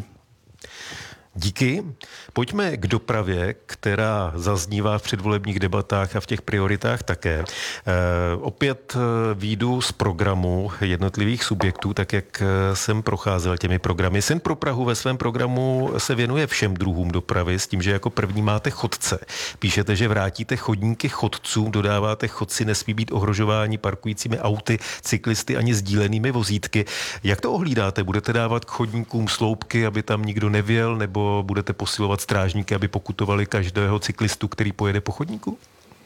Díky. Pojďme k dopravě, která zaznívá v předvolebních debatách a v těch prioritách také. E, opět výjdu z programu jednotlivých subjektů, tak jak jsem procházel těmi programy. Syn pro Prahu ve svém programu se věnuje všem druhům dopravy s tím, že jako první máte chodce. Píšete, že vrátíte chodníky chodcům, dodáváte chodci nesmí být ohrožováni parkujícími auty, cyklisty ani sdílenými vozítky. Jak to ohlídáte? Budete dávat k chodníkům sloupky, aby tam nikdo nevěl, nebo budete posilovat strážníky, aby pokutovali každého cyklistu, který pojede po chodníku?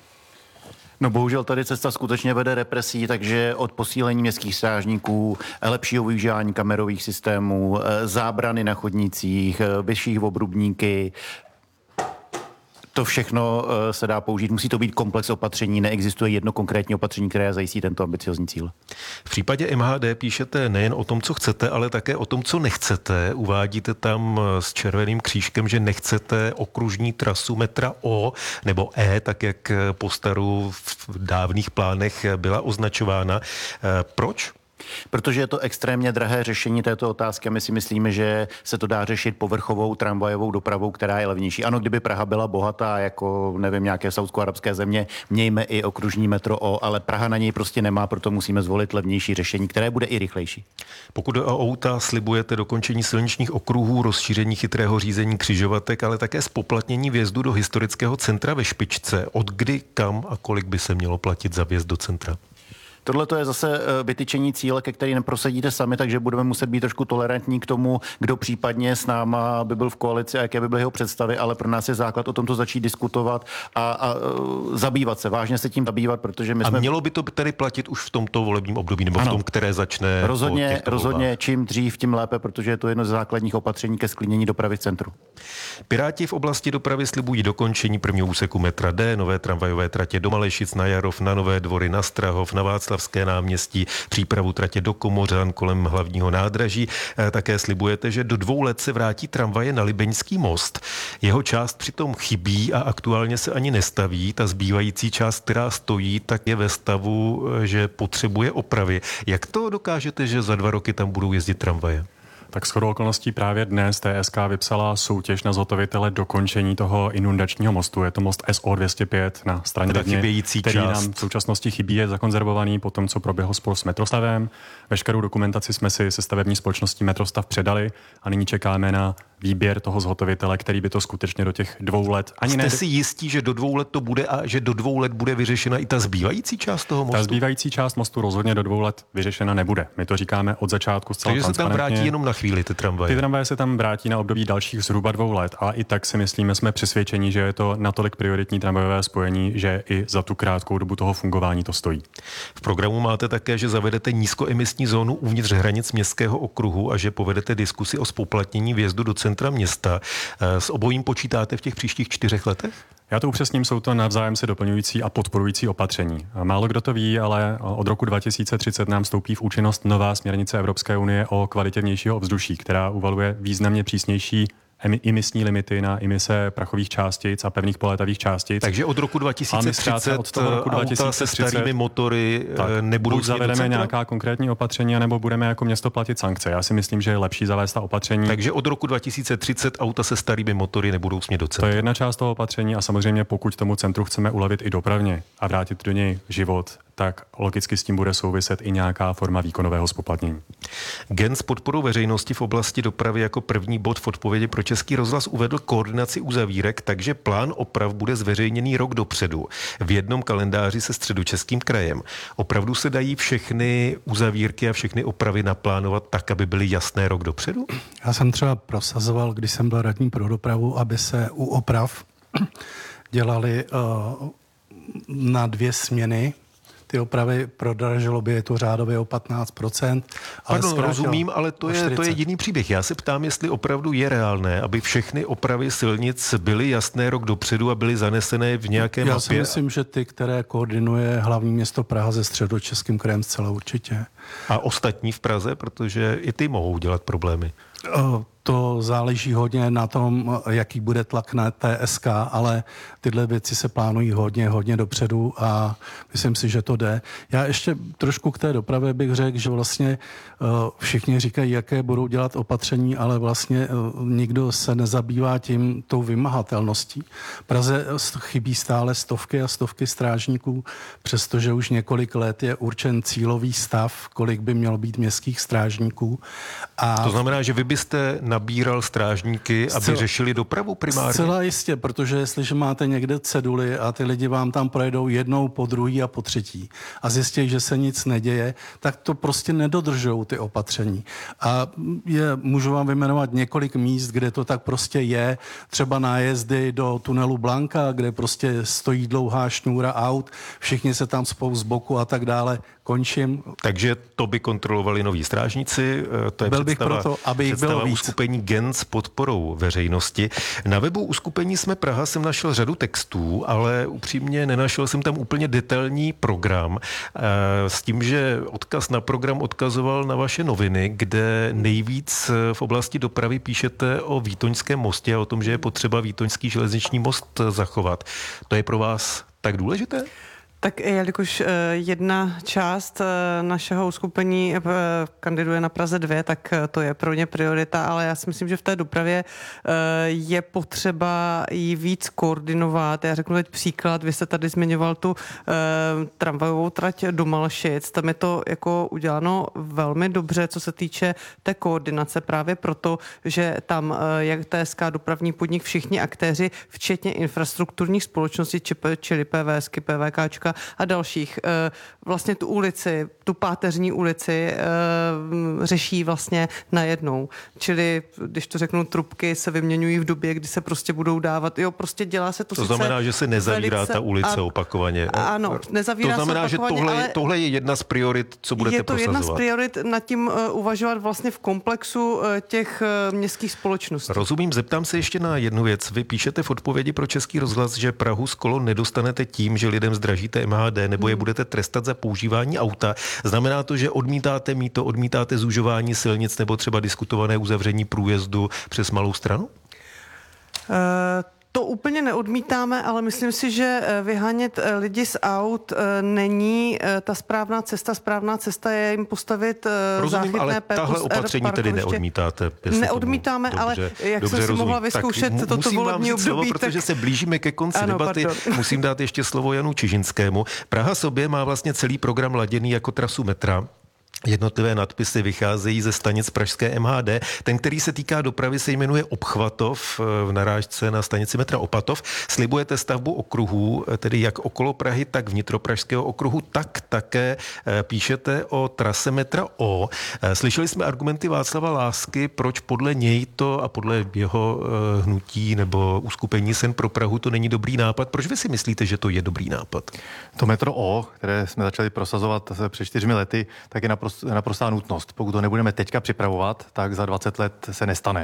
No bohužel tady cesta skutečně vede represí, takže od posílení městských strážníků, lepšího využívání kamerových systémů, zábrany na chodnících, vyšších obrubníky, to všechno se dá použít. Musí to být komplex opatření, neexistuje jedno konkrétní opatření, které zajistí tento ambiciozní cíl. V případě M H D píšete nejen o tom, co chcete, ale také o tom, co nechcete. Uvádíte tam s červeným křížkem, že nechcete okružní trasu metra O nebo E, tak jak po staru v dávných plánech byla označována. Proč? Protože je to extrémně drahé řešení této otázky a my si myslíme, že se to dá řešit povrchovou tramvajovou dopravou, která je levnější. Ano, kdyby Praha byla bohatá, jako nevím, nějaké saúdsko-arabské země, mějme i okružní metro O, ale Praha na něj prostě nemá, proto musíme zvolit levnější řešení, které bude i rychlejší. Pokud o auta slibujete dokončení silničních okruhů, rozšíření chytrého řízení křižovatek, ale také zpoplatnění vjezdu do historického centra ve Špičce. Od kdy, kam a kolik by se mělo platit za vjezd do centra? Tohle to je zase vytyčení cíle, ke který neprosadíte sami, takže budeme muset být trošku tolerantní k tomu, kdo případně s náma by byl v koalici a jaké by byly jeho představy, ale pro nás je základ o tomto začít diskutovat a, a zabývat se, vážně se tím zabývat, protože my a jsme... A mělo by to tedy platit už v tomto volebním období, nebo ano. v tom, které začne... Rozhodně, rozhodně čím dřív, tím lépe, protože je to jedno z základních opatření ke sklidnění dopravy v centru. Piráti v oblasti dopravy slibují dokončení prvního úseku metra D, nové tramvajové tratě do Malešic, na Jarov, na Nové Dvory, na Strahov, na Václavské náměstí, přípravu tratě do Komořan kolem hlavního nádraží. Také slibujete, že do dvou let se vrátí tramvaje na Libeňský most. Jeho část přitom chybí a aktuálně se ani nestaví. Ta zbývající část, která stojí, tak je ve stavu, že potřebuje opravy. Jak to dokážete, že za dva roky tam budou jezdit tramvaje? Tak shodou okolností právě dnes T S K vypsala soutěž na zhotovitele dokončení toho inundačního mostu. Je to most S O dvě stě pět na straně Livně, který část. nám v současnosti chybí, je zakonzervovaný po tom, co proběhlo spolu s Metrostavem. Veškerou dokumentaci jsme si se stavební společností Metrostav předali a nyní čekáme na výběr toho zhotovitele, který by to skutečně do těch dvou let... Ani Jste ne... si jistí, že do dvou let to bude a že do dvou let bude vyřešena i ta zbývající část toho mostu? Ta zbývající část mostu rozhodně do dvou let vyřešena nebude. My to říkáme od začátku zcela Takže se tam vrátí jenom na chvíli ty tramvaje. Ty tramvaje se tam vrátí na období dalších zhruba dvou let a i tak si myslíme, jsme přesvědčeni, že je to natolik prioritní tramvajové spojení, že i za tu krátkou dobu toho fungování to stojí. V programu máte také, že zavedete nízkoemisní zónu uvnitř hranic městského okruhu a že povedete diskusi o zpoplatnění vjezdu do centra města. S obojím počítáte v těch příštích čtyřech letech? Já to upřesním, jsou to navzájem se doplňující a podporující opatření. Málo kdo to ví, ale od roku dva tisíce třicet nám vstoupí v účinnost nová směrnice Evropské unie o kvalitě vnějšího ovzduší, která uvaluje významně přísnější emisní limity na emise prachových částic a pevných polétavých částic. Takže od roku dva tisíce třicet od toho roku auta dva tisíce třicet se starými motory tak, nebudou buď zavedeme nějaká konkrétní opatření, nebo budeme jako město platit sankce. Já si myslím, že je lepší zavést ta opatření. Takže od roku dva tisíce třicet auta se starými motory nebudou smět do centra. To je jedna část toho opatření a samozřejmě pokud tomu centru chceme ulevit i dopravně a vrátit do něj život, tak logicky s tím bude souviset i nějaká forma výkonového zpoplatnění. Gen s podporou veřejnosti v oblasti dopravy jako první bod v odpovědi pro Český rozhlas uvedl koordinaci uzavírek, takže plán oprav bude zveřejněný rok dopředu v jednom kalendáři se Středočeským krajem. Opravdu se dají všechny uzavírky a všechny opravy naplánovat tak, aby byly jasné rok dopředu? Já jsem třeba prosazoval, když jsem byl radní pro dopravu, aby se u oprav dělali uh, na dvě směny. Ty opravy prodražilo by je to řádově o patnáct procent. Pardon, rozumím, ale to je, to je jiný příběh. Já se ptám, jestli opravdu je reálné, aby všechny opravy silnic byly jasné rok dopředu a byly zanesené v nějakém Já mapě. si myslím, že ty, které koordinuje hlavní město Praha se Středočeským krajem zcela určitě. A ostatní v Praze, protože i ty mohou dělat problémy. To záleží hodně na tom, jaký bude tlak na T S K, ale tyhle věci se plánují hodně, hodně dopředu a myslím si, že to jde. Já ještě trošku k té dopravě bych řekl, že vlastně všichni říkají, jaké budou dělat opatření, ale vlastně nikdo se nezabývá tím tou vymahatelností. Praze chybí stále stovky a stovky strážníků, přestože už několik let je určen cílový stav, kolik by mělo být městských strážníků. A to znamená, že vy byste nabíral strážníky, aby Zcela, řešili dopravu primárně? Zcela jistě, protože jestliže máte někde ceduly a ty lidi vám tam projedou jednou, po druhý a po třetí a zjistí, že se nic neděje, tak to prostě nedodržou ty opatření. A je, můžu vám vyjmenovat několik míst, kde to tak prostě je, třeba nájezdy do tunelu Blanka, kde prostě stojí dlouhá šňůra aut, všichni se tam spou z boku a tak dále. Končím. Takže to by kontrolovali noví strážníci, to je Byl představa, bych proto, aby jich bylo víc. uskupení Gen s podporou veřejnosti. Na webu uskupení Jsme Praha jsem našel řadu textů, ale upřímně nenašel jsem tam úplně detailní program s tím, že odkaz na program odkazoval na vaše noviny, kde nejvíc v oblasti dopravy píšete o Vítoňském mostě a o tom, že je potřeba Vítoňský železniční most zachovat. To je pro vás tak důležité? Tak jelikož jedna část našeho uskupení kandiduje na Praze dvě, tak to je pro ně priorita, ale já si myslím, že v té dopravě je potřeba ji víc koordinovat. Já řeknu teď příklad, vy jste tady zmiňoval tu tramvajovou trať do Malšic, tam je to jako uděláno velmi dobře, co se týče té koordinace, právě proto, že tam jak T S K, dopravní podnik, všichni aktéři, včetně infrastrukturních společností, čili PVSky, PVKčka, a dalších. Vlastně tu ulici, tu páteřní ulici řeší vlastně najednou. Čili, když to řeknu, trubky se vyměňují v době, kdy se prostě budou dávat. Jo, prostě dělá se to To sice znamená, že se nezavírá velice, ta ulice a, opakovaně. Ano, nezavírá to znamená, se opakovaně, že tohle, ale tohle je jedna z priorit, co budete je to prosazovat. jedna z priorit nad tím uh, uvažovat vlastně v komplexu uh, těch uh, městských společností. Rozumím, zeptám se ještě na jednu věc. Vy píšete v odpovědi pro Český rozhlas, že Prahu z kolo nedostanete tím, že lidem zdražíte M H D nebo je budete trestat za používání auta. Znamená to, že odmítáte mýto, odmítáte zužování silnic nebo třeba diskutované uzavření průjezdu přes Malou Stranu? Uh, To úplně neodmítáme, ale myslím si, že vyhánět lidi z aut není ta správná cesta. Správná cesta je jim postavit Rozumím, záchytné ale P tahle plus R opatření tedy neodmítáte. Neodmítáme, tomu, ale dobře, jak dobře jsem si rozumím. mohla vyzkoušet tak toto volební období, slovo, tak... protože se blížíme ke konci ano, debaty. Pardon. Musím dát ještě slovo Janu Čižinskému. Praha sobě má vlastně celý program laděný jako trasu metra. Jednotlivé nadpisy vycházejí ze stanic pražské M H D. Ten, který se týká dopravy, se jmenuje Obchvatov v narážce na stanici metra Opatov. Slibujete stavbu okruhů, tedy jak okolo Prahy, tak vnitropražského okruhu, tak také píšete o trase metra O. Slyšeli jsme argumenty Václava Lásky, proč podle něj to a podle jeho hnutí nebo uskupení Sen pro Prahu to není dobrý nápad. Proč vy si myslíte, že to je dobrý nápad? To metro O, které jsme začali prosazovat před čtyřmi lety, tak je naprosto naprostá nutnost. Pokud to nebudeme teďka připravovat, tak za dvacet let se nestane.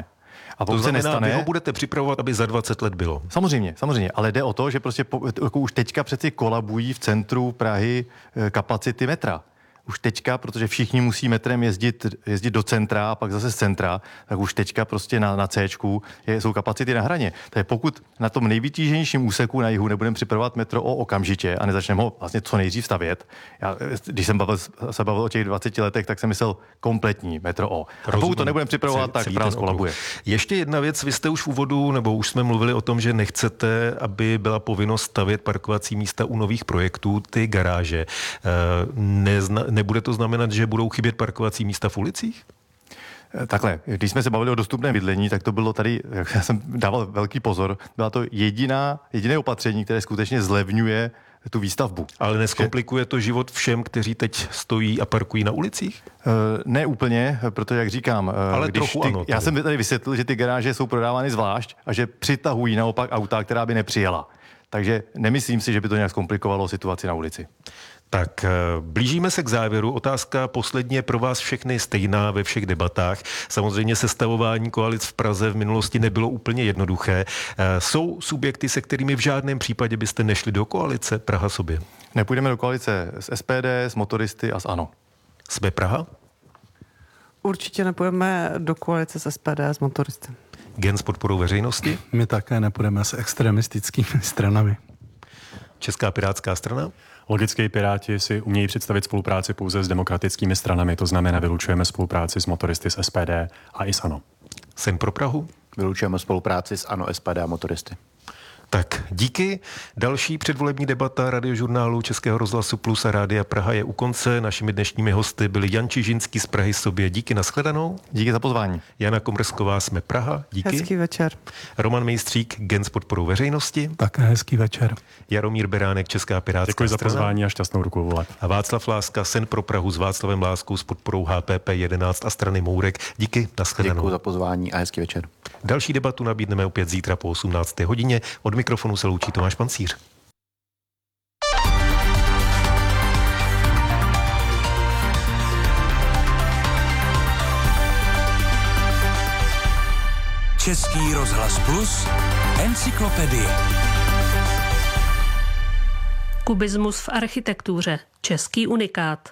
A to znamená, se nestane, vy ho budete připravovat, aby za dvacet let bylo. Samozřejmě, samozřejmě, ale jde o to, že prostě po, jako už teďka přeci kolabují v centru Prahy kapacity metra. Už teďka, protože všichni musí metrem jezdit, jezdit do centra a pak zase z centra, tak už teďka prostě na, na Cčku je, jsou kapacity na hraně. Takže pokud na tom nejvytíženějším úseku na jihu nebudeme připravovat metro o okamžitě a nezačneme ho vlastně co nejdřív stavět, já, když jsem bavil, se bavil o těch dvaceti letech, tak jsem myslel kompletní metro o. A pokud to nebudeme připravovat, tak Praha skolabuje. Ještě jedna věc, vy jste už v úvodu, nebo už jsme mluvili o tom, že nechcete, aby byla povinnost stavět parkovací místa u nových projektů, ty garáže. Nezna, Nebude to znamenat, že budou chybět parkovací místa v ulicích? Takhle, když jsme se bavili o dostupném bydlení, tak to bylo tady, já jsem dával velký pozor, byla to jediná, jediné opatření, které skutečně zlevňuje tu výstavbu. Ale neskomplikuje to život všem, kteří teď stojí a parkují na ulicích? Ne úplně, protože jak říkám, ale když trochu ty, ano, já jsem tady vysvětlil, že ty garáže jsou prodávány zvlášť a že přitahují naopak auta, která by nepřijela. Takže nemyslím si, že by to nějak zkomplikovalo situaci na ulici. Tak blížíme se k závěru. Otázka poslední je pro vás všechny stejná ve všech debatách. Samozřejmě sestavování koalic v Praze v minulosti nebylo úplně jednoduché. Jsou subjekty, se kterými v žádném případě byste nešli do koalice Praha sobě? Nepůjdeme do koalice s S P D, s motoristy a s ANO. Jsme Praha? Určitě nepůjdeme do koalice s S P D, s motoristy. Gen s podporou veřejnosti? My také nepůjdeme s extremistickými stranami. Česká pirátská strana? Logicky Piráti si umějí představit spolupráci pouze s demokratickými stranami, to znamená, vylučujeme spolupráci s motoristy z S P D a i s ANO. Jsem pro Prahu? Vylučujeme spolupráci s ANO, S P D a motoristy. Tak díky. Další předvolební debata Radiožurnálu Českého rozhlasu Plus a Rádia Praha je u konce. Našimi dnešními hosty byli Jan Čižinský z Prahy sobě. Díky, nashledanou. Díky za pozvání. Jana Komrsková, Jsme Praha. Díky. Hezký večer. Roman Mejstřík, Gen s podporou veřejnosti. Také hezký večer. Jaromír Beránek, Česká pirátská Děkuji strana. za pozvání a šťastnou ruku voleb. A Václav Láska, Sen pro Prahu s Václavem Láskou s podporou H P P jedenáct a strany Mourek. Díky, nashledanou. Děkuji za pozvání a hezký večer. Další debatu nabídneme opět zítra po osmnácté hodině. Od mikrofonu se loučí Tomáš Pancíř. Český rozhlas Plus, encyklopedie. Kubismus v architektuře. Český unikát.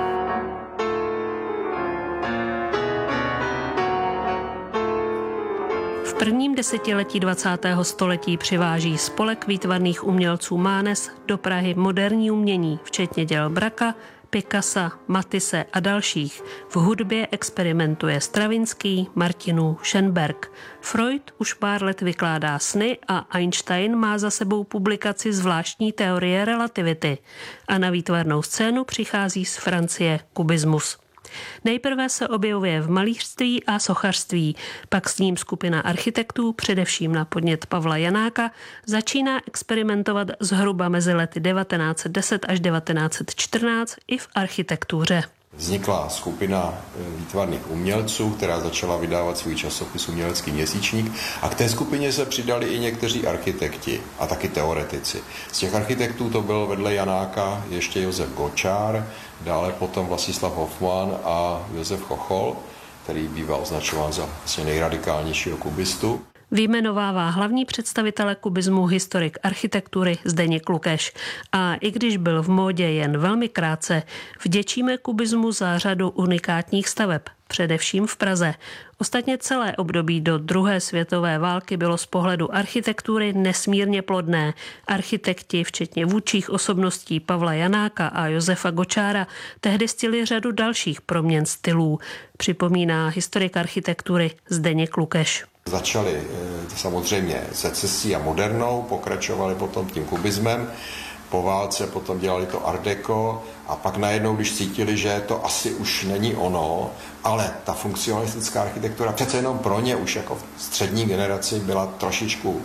V prvním desetiletí dvacátého století přiváží spolek výtvarných umělců Mánes do Prahy moderní umění, včetně děl Braka, Picassa, Matisse a dalších. V hudbě experimentuje Stravinský, Martinů, Schönberg. Freud už pár let vykládá sny a Einstein má za sebou publikaci zvláštní teorie relativity. A na výtvarnou scénu přichází z Francie kubismus. Nejprve se objevuje v malířství a sochařství, pak s ním skupina architektů, především na podnět Pavla Janáka, začíná experimentovat zhruba mezi lety devatenáct set deset až devatenáct set čtrnáct i v architektuře. Vznikla skupina výtvarných umělců, která začala vydávat svůj časopis Umělecký měsíčník, a k té skupině se přidali i někteří architekti a taky teoretici. Z těch architektů to byl vedle Janáka ještě Josef Gočár, dále potom Vlastislav Hofmann a Josef Chochol, který bývá označován za vlastně nejradikálnějšího kubistu. Vyjmenovává hlavní představitele kubismu historik architektury Zdeněk Lukeš. A i když byl v módě jen velmi krátce, vděčíme kubismu za řadu unikátních staveb, především v Praze. Ostatně celé období do druhé světové války bylo z pohledu architektury nesmírně plodné. Architekti, včetně vůdčích osobností Pavla Janáka a Josefa Gočára, tehdy stihli řadu dalších proměn stylů, připomíná historik architektury Zdeněk Lukeš. Začali samozřejmě secesí a modernou, pokračovali potom tím kubismem, po válce potom dělali to art deco a pak najednou, když cítili, že to asi už není ono, ale ta funkcionalistická architektura přece jenom pro ně už jako v střední generaci byla trošičku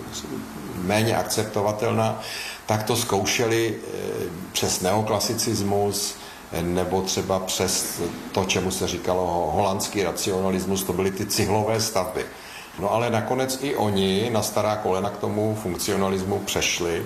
méně akceptovatelná, tak to zkoušeli přes neoklasicismus nebo třeba přes to, čemu se říkalo holandský racionalismus, to byly ty cihlové stavby. No ale nakonec i oni na stará kolena k tomu funkcionalismu přešli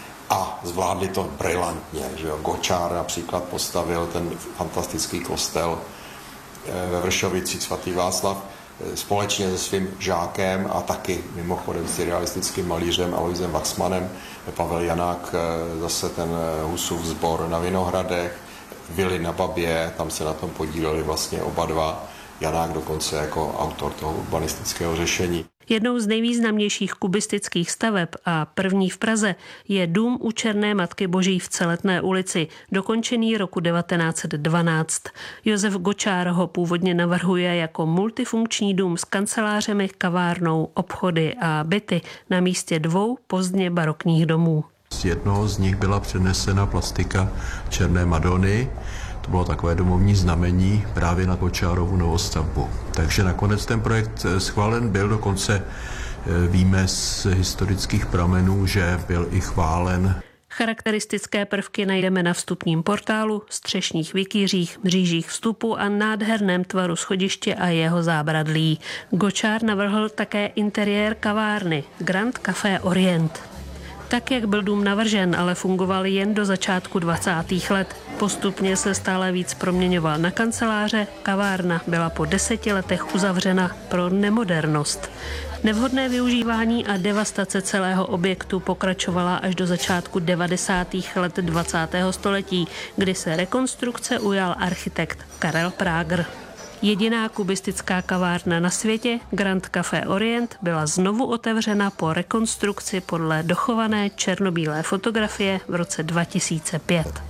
a zvládli to brilantně. Že jo? Gočár například postavil ten fantastický kostel ve Vršovicích svatý Václav. společně se svým žákem a taky mimochodem s realistickým malířem Aloisem Waxmanem, Pavel Janák, zase ten Husův sbor na Vinohradech, Vily na Babě, tam se na tom podíleli vlastně oba dva, Janák dokonce jako autor toho urbanistického řešení. Jednou z nejvýznamnějších kubistických staveb a první v Praze je dům u Černé Matky Boží v Celetné ulici, dokončený roku devatenáct set dvanáct. Josef Gočár ho původně navrhuje jako multifunkční dům s kancelářemi, kavárnou, obchody a byty na místě dvou pozdně barokních domů. Z jednoho z nich byla přenesena plastika Černé Madony. To bylo takové domovní znamení právě na Gočárovu novostavbu. Takže nakonec ten projekt schválen byl, dokonce víme z historických pramenů, že byl i chválen. Charakteristické prvky najdeme na vstupním portálu, střešních vikýřích, mřížích vstupu a nádherném tvaru schodiště a jeho zábradlí. Gočár navrhl také interiér kavárny Grand Café Orient. Tak, jak byl dům navržen, ale fungoval jen do začátku dvacátých let. Postupně se stále víc proměňoval na kanceláře, kavárna byla po deseti letech uzavřena pro nemodernost. Nevhodné využívání a devastace celého objektu pokračovala až do začátku devadesátých let dvacátého století, kdy se rekonstrukce ujal architekt Karel Prager. Jediná kubistická kavárna na světě, Grand Café Orient, byla znovu otevřena po rekonstrukci podle dochované černobílé fotografie v roce dva tisíce pět.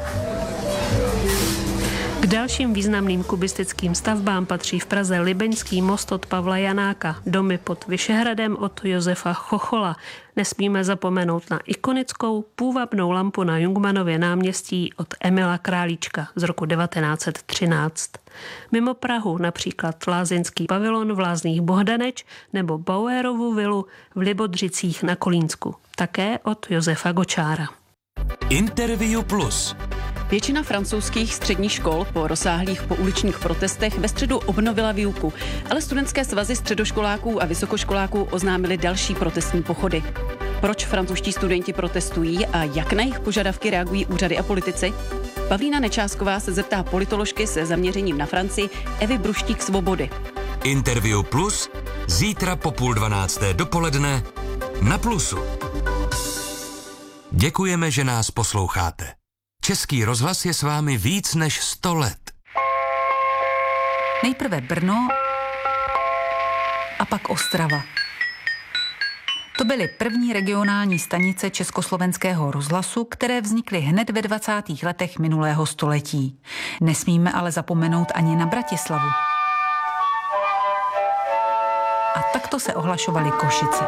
K dalším významným kubistickým stavbám patří v Praze Libeňský most od Pavla Janáka, domy pod Vyšehradem od Josefa Chochola. Nesmíme zapomenout na ikonickou půvabnou lampu na Jungmanově náměstí od Emila Králíčka z roku devatenáct set třináct. Mimo Prahu například Lázeňský pavilon v Lázních Bohdaneč nebo Bauerovu vilu v Libodřicích na Kolínsku, také od Josefa Gočára. Interview Plus. Většina francouzských středních škol po rozsáhlých pouličních protestech ve středu obnovila výuku, ale studentské svazy středoškoláků a vysokoškoláků oznámili další protestní pochody. Proč francouzští studenti protestují a jak na jejich požadavky reagují úřady a politici? Pavlína Nečásková se zeptá politoložky se zaměřením na Francii Evy Bruštík-Svobody. Interview Plus zítra po půl dvanácté dopoledne na Plusu. Děkujeme, že nás posloucháte. Český rozhlas je s vámi víc než sto let. Nejprve Brno a pak Ostrava. To byly první regionální stanice Československého rozhlasu, které vznikly hned ve dvacátých letech minulého století. Nesmíme ale zapomenout ani na Bratislavu. A takto se ohlašovaly Košice.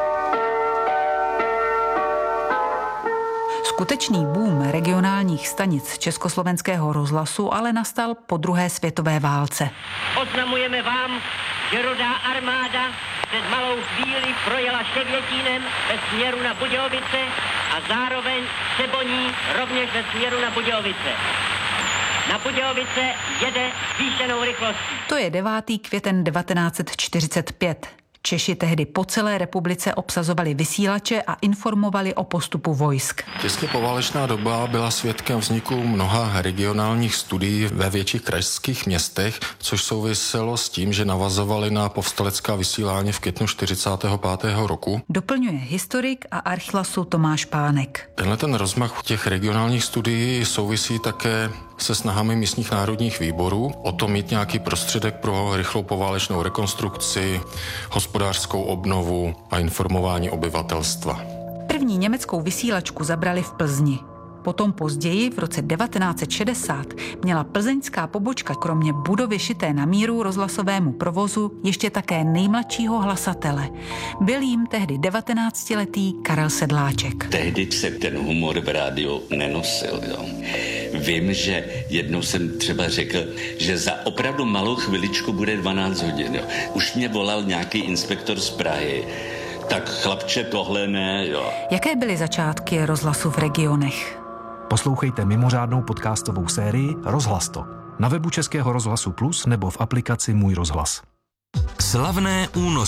Skutečný boom regionálních stanic Československého rozhlasu ale nastal po druhé světové válce. Oznamujeme vám, že Rudá armáda před malou chvíli projela Ševětínem ve směru na Budějovice a zároveň Třeboní rovněž ve směru na Budějovice. Na Budějovice jede zvýšenou rychlostí. To je devátý květen devatenáct set čtyřicet pět. Češi tehdy po celé republice obsazovali vysílače a informovali o postupu vojsk. Těsně poválečná doba byla svědkem vzniku mnoha regionálních studií ve větších krajských městech, což souviselo s tím, že navazovali na povstalecká vysílání v květnu čtyřicátého pátého roku. Doplňuje historik a archivasu Tomáš Pánek. Tenhle ten rozmach těch regionálních studií souvisí také se snahami místních národních výborů o to mít nějaký prostředek pro rychlou poválečnou rekonstrukci, hospodářskou obnovu a informování obyvatelstva. První německou vysílačku zabrali v Plzni. Potom později, v roce devatenáct set šedesát, měla plzeňská pobočka kromě budovy šité na míru rozhlasovému provozu ještě také nejmladšího hlasatele. Byl jim tehdy devatenáctiletý Karel Sedláček. Tehdy se ten humor v rádiu nenosil. Jo. Vím, že jednou jsem třeba řekl, že za opravdu malou chviličku bude dvanáct hodin. Jo. Už mě volal nějaký inspektor z Prahy. Tak chlapče, tohle ne, jo. Jaké byly začátky rozhlasu v regionech? Poslouchejte mimořádnou podcastovou sérii Rozhlas to na webu Českého rozhlasu Plus nebo v aplikaci Můj rozhlas. Slavné únosy.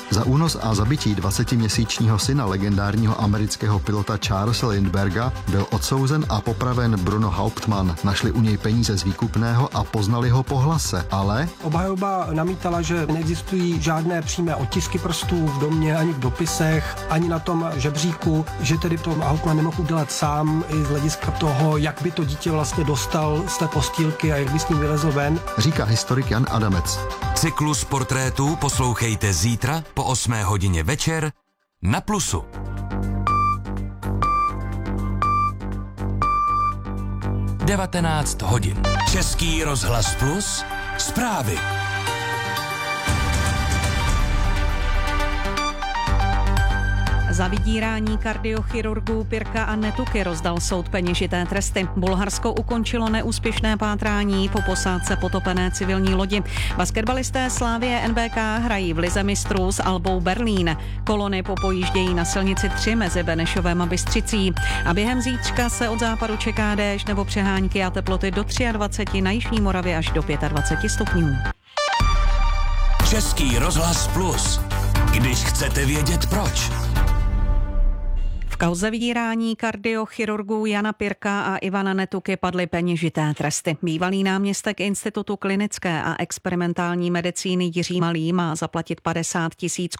Za únos a zabití dvacetiměsíčního syna legendárního amerického pilota Charlesa Lindberga byl odsouzen a popraven Bruno Hauptmann. Našli u něj peníze z výkupného a poznali ho po hlase, ale... Obhajoba namítala, že neexistují žádné přímé otisky prstů v domě, ani v dopisech, ani na tom žebříku, že tedy to Hauptmann nemohl udělat sám i z hlediska toho, jak by to dítě vlastně dostal z té postýlky a jak by s ním vylezl ven. Říká historik Jan Adamec. Cyklus portrétů poslouchejte zítra po osmé hodině večer na Plusu. devatenáct hodin. Český rozhlas Plus. Zprávy. Za vydírání kardiochirurgů Pirka a Netuky rozdal soud peněžité tresty. Bulharsko ukončilo neúspěšné pátrání po posádce potopené civilní lodi. Basketbalisté Slavie N B K hrají v lize mistrů s Albou Berlín. Kolony popojíždějí na silnici tři mezi Benešovem a Bystřicí. A během zítřka se od západu čeká déšť nebo přehánky a teploty do dvacet tři, na jižní Moravě až do dvacet pět stupňů. Český rozhlas Plus. Když chcete vědět proč. V kauze vydírání kardiochirurgů Jana Pirka a Ivana Netuky padly peněžité tresty. Bývalý náměstek Institutu klinické a experimentální medicíny Jiří Malý má zaplatit padesát tisíc